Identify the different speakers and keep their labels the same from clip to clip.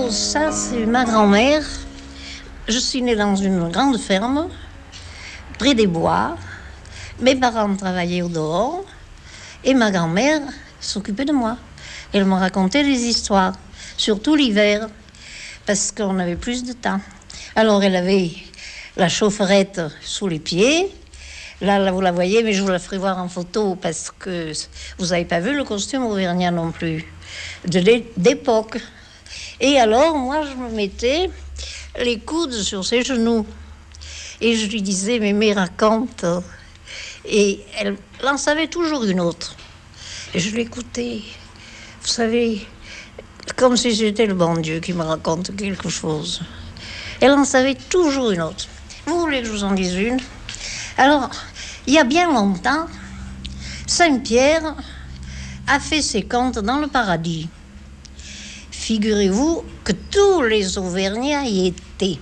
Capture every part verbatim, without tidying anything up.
Speaker 1: Oh, ça, c'est ma grand-mère. Je suis née dans une grande ferme, près des bois. Mes parents travaillaient au dehors. Et ma grand-mère s'occupait de moi. Elle me racontait des histoires, surtout l'hiver, parce qu'on avait plus de temps. Alors, elle avait la chaufferette sous les pieds. Là, là, vous la voyez, mais je vous la ferai voir en photo, parce que vous n'avez pas vu le costume auvergnat non plus, de l'é- d'époque. Et alors, moi, je me mettais les coudes sur ses genoux. Et je lui disais, mais mais raconte. Et elle en savait toujours une autre. Et je l'écoutais. Vous savez, comme si c'était le bon Dieu qui me raconte quelque chose. Elle en savait toujours une autre. Vous voulez que je vous en dise une? Alors, il y a bien longtemps, Saint-Pierre a fait ses comptes dans le paradis. Figurez-vous que tous les Auvergnats y étaient.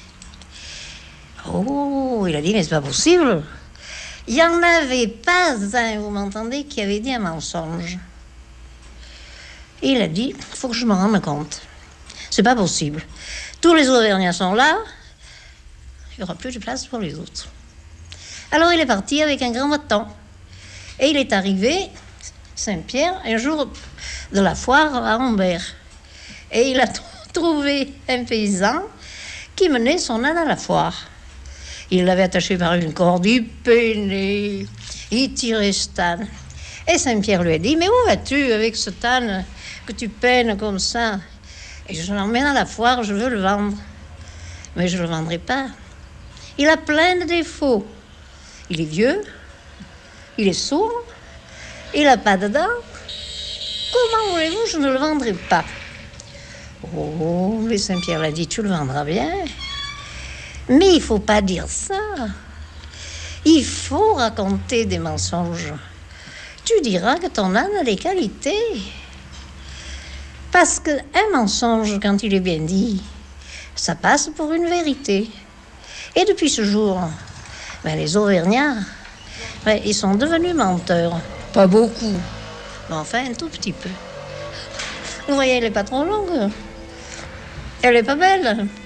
Speaker 1: Oh, il a dit, mais c'est pas possible. Il n'y en avait pas un, vous m'entendez, qui avait dit un mensonge. Et il a dit, il faut que je me rende compte. C'est pas possible. Tous les Auvergnats sont là, il n'y aura plus de place pour les autres. Alors il est parti avec un grand bâton. Et il est arrivé, Saint-Pierre, un jour de la foire à Humbert. Et il a t- trouvé un paysan qui menait son âne à la foire. Il l'avait attaché par une corde, il peinait, il tirait cet âne. Et Saint-Pierre lui a dit, mais où vas-tu avec ce âne que tu peines comme ça? Et je l'emmène à la foire, je veux le vendre. Mais je ne le vendrai pas. Il a plein de défauts. Il est vieux, il est sourd, il n'a pas de dents. Comment voulez-vous, je ne le vendrai pas? Oh, mais Saint-Pierre l'a dit, tu le vendras bien. Mais il ne faut pas dire ça. Il faut raconter des mensonges. Tu diras que ton âne a des qualités. Parce qu'un mensonge, quand il est bien dit, ça passe pour une vérité. Et depuis ce jour, ben, les Auvergnats, ben, ils sont devenus menteurs. Pas beaucoup, mais enfin un tout petit peu. Vous voyez, elle n'est pas trop longue. Elle n'est pas belle.